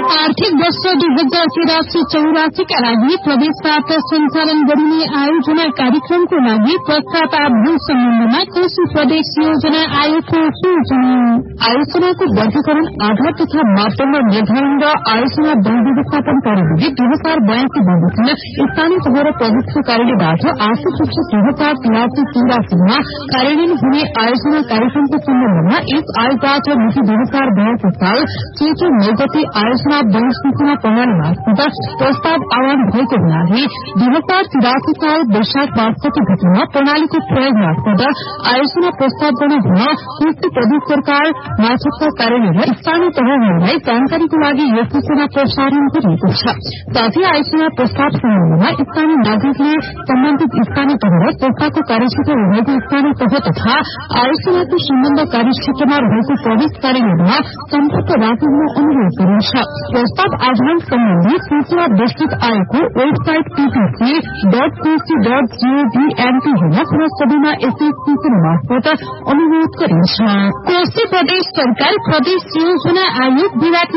आर्थिक वर्ष 2083-84 का लागि प्रदेशबाट सञ्चालन गरिने आयोजना कार्यक्रमको लागि प्रस्तावाधीन सम्बन्धमा कोशी प्रदेश योजना आयोगको सूचना। आयोजनाको वर्गीकरण आधार तथा मापदण्ड निर्धारण र आयोजना वन व्यवस्थापन कार्यविधि 2082 बमोजिम स्थानीय तह र प्रदेशको कार्यालयबाट आर्थिक वर्ष 2083-84 मा कार्यान्वयन हुने आयोजना कार्यक्रमको सम्बन्धमा यस आयोगबाट मिति 2082 साल चैत्र 9 गते आयोजना वन सूचना प्रणाली मार्फत प्रस्ताव आह्वान भएको हुनाले 2083 साल वैशाख 62 गतेमा प्रणालीको प्रयोग मार्फत आयोजना प्रस्ताव गर्न हुन पूर्ति प्रदेश सरकार मार्फतका कार्यालय र स्थानीय तहहरूलाई जानकारीको लागि यो सूचना प्रसारण गरिएको छ। साथै आयोजना प्रस्ताव सम्बन्धमा स्थानीय नागरिकले सम्बन्धित स्थानीय तह र संस्थाको कार्यक्षेत्र रहेको स्थानीय तह तथा आयोजनाको सम्बन्ध कार्यक्षेत्रमा रहेको प्रदेश कार्यालयमा सम्पर्क राख्न अनुरोध गरिन्छ। प्रस्ताव आह्वान सम्बन्धी सूचना विस्तृत आयोगको वेबसाइट ppc.kosi.gov.mp हुन पुनः सबैमा यसै सूचना मार्फत अनुरोध गरिन्छ। कोशी प्रदेश सरकार प्रदेश योजना आयोग विवाद